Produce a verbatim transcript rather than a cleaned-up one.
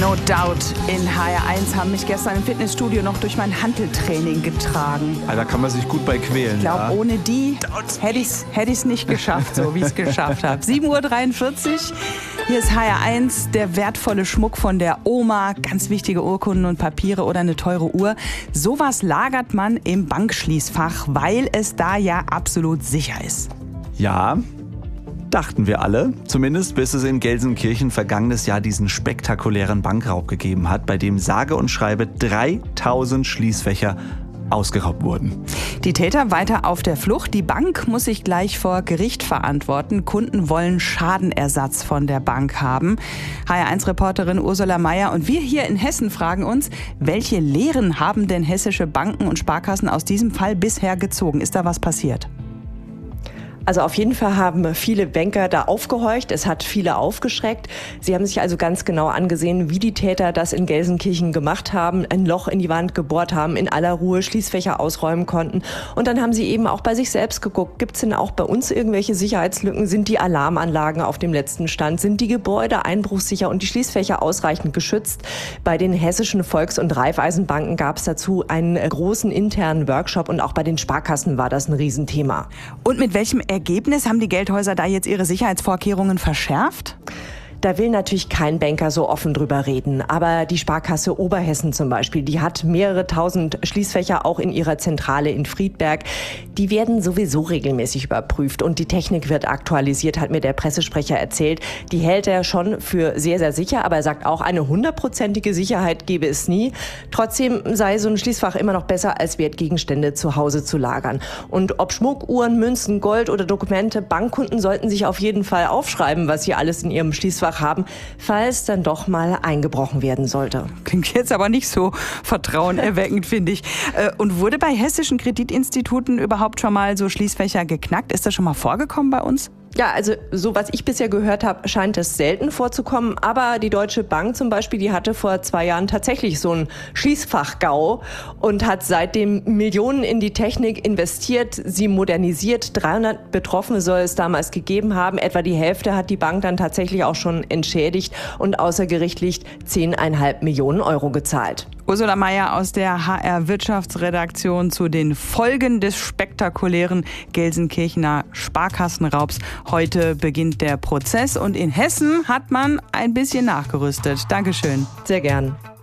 No Doubt in H R eins haben mich gestern im Fitnessstudio noch durch mein Hanteltraining getragen. Also da kann man sich gut bei quälen. Ich glaube, ja. ohne die hätte ich es hätte ich's nicht geschafft, so wie ich es geschafft habe. sieben Uhr dreiundvierzig, hier ist H R eins, der wertvolle Schmuck von der Oma, ganz wichtige Urkunden und Papiere oder eine teure Uhr. Sowas lagert man im Bankschließfach, weil es da ja absolut sicher ist. Ja, dachten wir alle. Zumindest bis es in Gelsenkirchen vergangenes Jahr diesen spektakulären Bankraub gegeben hat, bei dem sage und schreibe dreitausend Schließfächer ausgeraubt wurden. Die Täter weiter auf der Flucht. Die Bank muss sich gleich vor Gericht verantworten. Kunden wollen Schadenersatz von der Bank haben. H R eins Reporterin Ursula Meier und wir hier in Hessen fragen uns, welche Lehren haben denn hessische Banken und Sparkassen aus diesem Fall bisher gezogen? Ist da was passiert? Also auf jeden Fall haben viele Banker da aufgehorcht. Es hat viele aufgeschreckt. Sie haben sich also ganz genau angesehen, wie die Täter das in Gelsenkirchen gemacht haben, ein Loch in die Wand gebohrt haben, in aller Ruhe Schließfächer ausräumen konnten. Und dann haben sie eben auch bei sich selbst geguckt, gibt es denn auch bei uns irgendwelche Sicherheitslücken? Sind die Alarmanlagen auf dem letzten Stand? Sind die Gebäude einbruchsicher und die Schließfächer ausreichend geschützt? Bei den hessischen Volks- und Raiffeisenbanken gab es dazu einen großen internen Workshop und auch bei den Sparkassen war das ein Riesenthema. Und mit welchem Ergebnis? Haben die Geldhäuser da jetzt ihre Sicherheitsvorkehrungen verschärft? Da will natürlich kein Banker so offen drüber reden. Aber die Sparkasse Oberhessen zum Beispiel, die hat mehrere tausend Schließfächer auch in ihrer Zentrale in Friedberg. Die werden sowieso regelmäßig überprüft und die Technik wird aktualisiert, hat mir der Pressesprecher erzählt. Die hält er schon für sehr, sehr sicher, aber er sagt auch, eine hundertprozentige Sicherheit gebe es nie. Trotzdem sei so ein Schließfach immer noch besser, als Wertgegenstände zu Hause zu lagern. Und ob Schmuck, Uhren, Münzen, Gold oder Dokumente, Bankkunden sollten sich auf jeden Fall aufschreiben, was sie alles in ihrem Schließfach haben, falls dann doch mal eingebrochen werden sollte. Klingt jetzt aber nicht so vertrauenerweckend, finde ich. Und wurde bei hessischen Kreditinstituten überhaupt schon mal so Schließfächer geknackt? Ist das schon mal vorgekommen bei uns? Ja, also so was ich bisher gehört habe, scheint es selten vorzukommen. Aber die Deutsche Bank zum Beispiel, die hatte vor zwei Jahren tatsächlich so ein Schließfach-GAU und hat seitdem Millionen in die Technik investiert, sie modernisiert. dreihundert Betroffene soll es damals gegeben haben. Etwa die Hälfte hat die Bank dann tatsächlich auch schon entschädigt und außergerichtlich zehn Komma fünf Millionen Euro gezahlt. Ursula Meier aus der H R-Wirtschaftsredaktion zu den Folgen des spektakulären Gelsenkirchener Sparkassenraubs. Heute beginnt der Prozess und in Hessen hat man ein bisschen nachgerüstet. Dankeschön. Sehr gern.